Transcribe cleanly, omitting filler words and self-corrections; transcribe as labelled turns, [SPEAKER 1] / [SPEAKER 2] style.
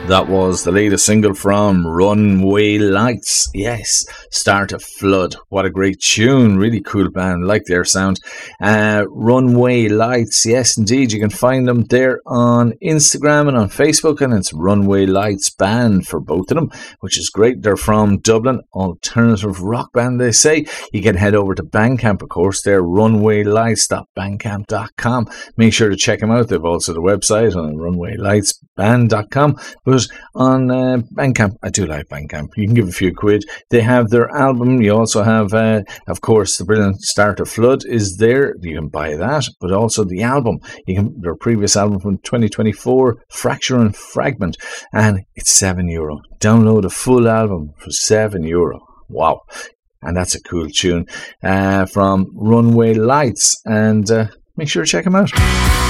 [SPEAKER 1] That was the latest single from Runway Lights. Yes, Start a Flood. What a great tune. Really cool band. Like their sound. Runway Lights. Yes, indeed. You can find them there on Instagram and on Facebook, and it's Runway Lights Band for both of them, which is great. They're from Dublin. Alternative rock band, they say. You can head over to Bandcamp, of course. They're runwaylights.bandcamp.com. Make sure to check them out. They've also the website on runwaylightsband.com. But on Bandcamp, I do like Bandcamp. You can give a few quid. They have their album. You also have, of course, the brilliant Start a Flood is there. You can buy that, but also the album. Their previous album from 2024, Fracture and Fragment, and it's €7. Download a full album for €7. Wow. And that's a cool tune from Runway Lights. And make sure to check them out.